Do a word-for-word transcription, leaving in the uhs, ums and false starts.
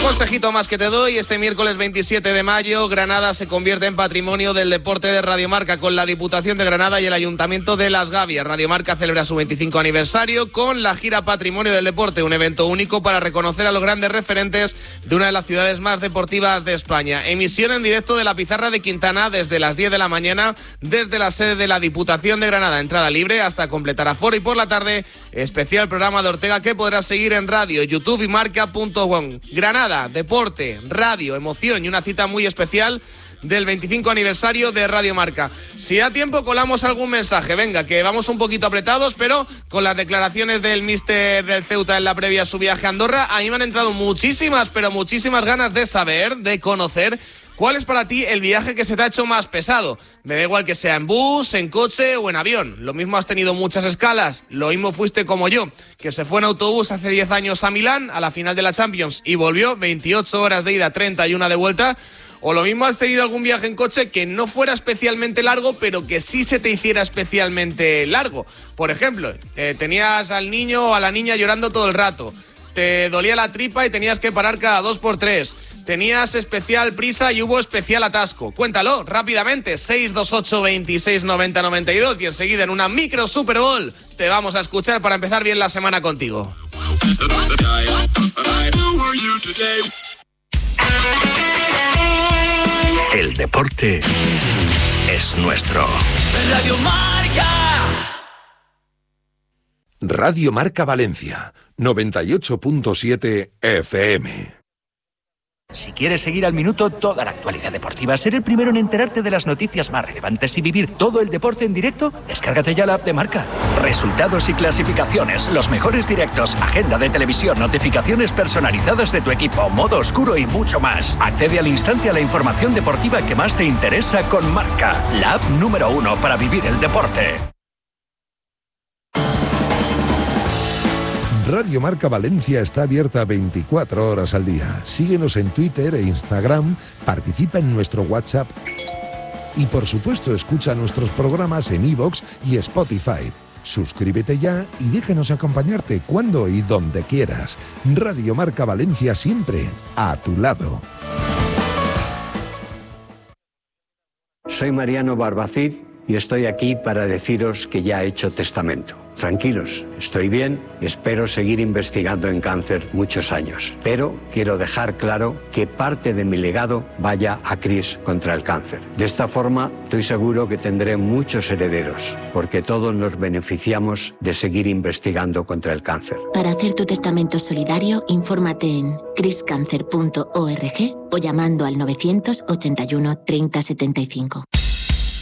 consejito más que te doy. Este miércoles veintisiete de mayo, Granada se convierte en patrimonio del deporte de Radio Marca con la Diputación de Granada y el Ayuntamiento de Las Gavias. Radio Marca celebra su veinticinco aniversario con la gira Patrimonio del Deporte, un evento único para reconocer a los grandes referentes de una de las ciudades más deportivas de España. Emisión en directo de la Pizarra de Quintana desde las diez de la mañana, desde la sede de la Diputación de Granada. Entrada libre hasta completar aforo, y por la tarde, especial programa de Ortega que podrás seguir en radio, YouTube y marca punto com. Granada, deporte, radio, emoción y una cita muy especial del veinticinco aniversario de Radio Marca. Si da tiempo, colamos algún mensaje. Venga, que vamos un poquito apretados, pero con las declaraciones del míster del Ceuta en la previa a su viaje a Andorra, a mí me han entrado muchísimas, pero muchísimas ganas de saber, de conocer cuál es para ti el viaje que se te ha hecho más pesado. Me da igual que sea en bus, en coche o en avión. Lo mismo has tenido muchas escalas, lo mismo fuiste como yo, que se fue en autobús hace diez años a Milán, a la final de la Champions, y volvió veintiocho horas de ida, treinta y una de vuelta. O lo mismo has tenido algún viaje en coche que no fuera especialmente largo, pero que sí se te hiciera especialmente largo. Por ejemplo, eh, tenías al niño o a la niña llorando todo el rato. Te dolía la tripa y tenías que parar cada dos por tres. Tenías especial prisa y hubo especial atasco. Cuéntalo rápidamente, seis dos ocho, veintiséis, noventa, noventa y dos, y enseguida en una micro Super Bowl te vamos a escuchar para empezar bien la semana contigo. El deporte es nuestro. Radio Marca. Radio Marca Valencia, noventa y ocho punto siete F M. Si quieres seguir al minuto toda la actualidad deportiva, ser el primero en enterarte de las noticias más relevantes y vivir todo el deporte en directo, descárgate ya la app de Marca. Resultados y clasificaciones, los mejores directos, agenda de televisión, notificaciones personalizadas de tu equipo, modo oscuro y mucho más. Accede al instante a la información deportiva que más te interesa con Marca, la app número uno para vivir el deporte. Radio Marca Valencia está abierta veinticuatro horas al día. Síguenos en Twitter e Instagram, participa en nuestro WhatsApp y, por supuesto, escucha nuestros programas en iVoox y Spotify. Suscríbete ya y déjanos acompañarte cuando y donde quieras. Radio Marca Valencia, siempre a tu lado. Soy Mariano Barbacid y estoy aquí para deciros que ya he hecho testamento. Tranquilos, estoy bien y espero seguir investigando en cáncer muchos años. Pero quiero dejar claro que parte de mi legado vaya a CRIS contra el cáncer. De esta forma, estoy seguro que tendré muchos herederos, porque todos nos beneficiamos de seguir investigando contra el cáncer. Para hacer tu testamento solidario, infórmate en cris cáncer punto org o llamando al novecientos ochenta y uno, treinta, setenta y cinco.